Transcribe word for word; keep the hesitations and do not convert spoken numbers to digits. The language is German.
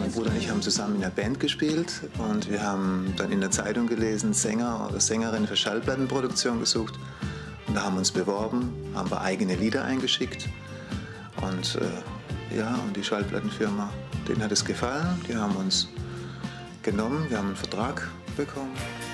Mein Bruder und ich haben zusammen in der Band gespielt und wir haben dann in der Zeitung gelesen, Sänger oder Sängerin für Schallplattenproduktion gesucht. Und da haben wir uns beworben, haben wir eigene Lieder eingeschickt. Und äh, ja, und die Schallplattenfirma, denen hat es gefallen, die haben uns genommen, wir haben einen Vertrag bekommen.